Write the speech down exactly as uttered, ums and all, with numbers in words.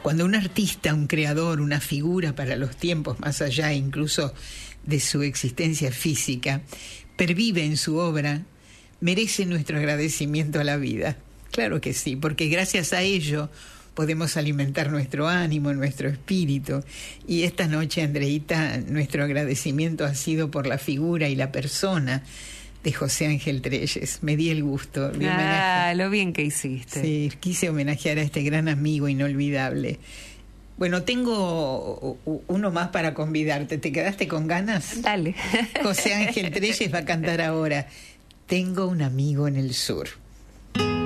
Cuando un artista, un creador, una figura para los tiempos más allá incluso de su existencia física, pervive en su obra, merece nuestro agradecimiento a la vida. Claro que sí, porque gracias a ello podemos alimentar nuestro ánimo, nuestro espíritu. Y esta noche, Andreita, nuestro agradecimiento ha sido por la figura y la persona de José Ángel Trelles. Me di el gusto de Ah, lo bien que hiciste. Sí, quise homenajear a este gran amigo inolvidable. Bueno, tengo uno más para convidarte. ¿Te quedaste con ganas? Dale. José Ángel Trelles va a cantar ahora Tengo un amigo en el sur.